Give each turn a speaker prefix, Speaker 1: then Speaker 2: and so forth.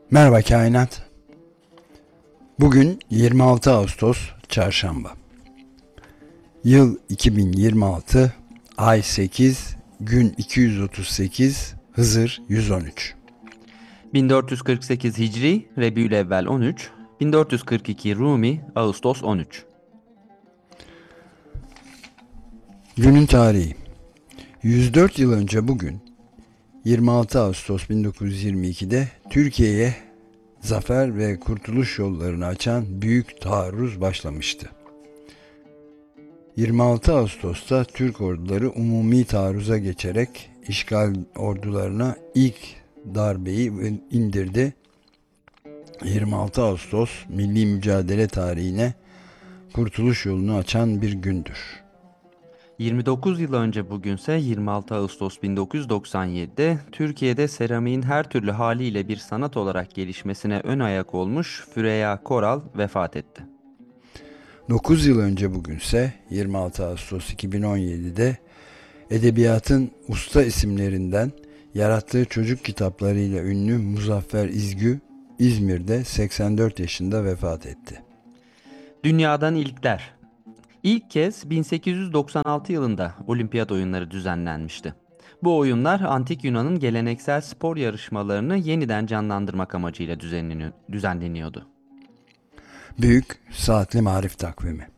Speaker 1: Merhaba kainat. Bugün 26 Ağustos Çarşamba. Yıl 2026, ay 8, gün 238, Hızır 113.
Speaker 2: 1448 Hicri, Rebiülevvel 13, 1442 Rumi, Ağustos 13.
Speaker 1: Günün tarihi. 104 yıl önce bugün 26 Ağustos 1922'de Türkiye'ye zafer ve kurtuluş yollarını açan büyük taarruz başlamıştı. 26 Ağustos'ta Türk orduları umumi taarruza geçerek işgal ordularına ilk darbeyi indirdi. 26 Ağustos milli mücadele tarihine kurtuluş yolunu açan bir gündür.
Speaker 2: 29 yıl önce bugünse 26 Ağustos 1997'de Türkiye'de seramiğin her türlü haliyle bir sanat olarak gelişmesine ön ayak olmuş Füreya Koral vefat etti.
Speaker 1: 9 yıl önce bugünse 26 Ağustos 2017'de edebiyatın usta isimlerinden yarattığı çocuk kitaplarıyla ünlü Muzaffer İzgü İzmir'de 84 yaşında vefat etti.
Speaker 2: Dünyadan ilkler. İlk kez 1896 yılında Olimpiyat oyunları düzenlenmişti. Bu oyunlar Antik Yunan'ın geleneksel spor yarışmalarını yeniden canlandırmak amacıyla düzenleniyordu.
Speaker 1: Büyük Saatli Marif Takvimi.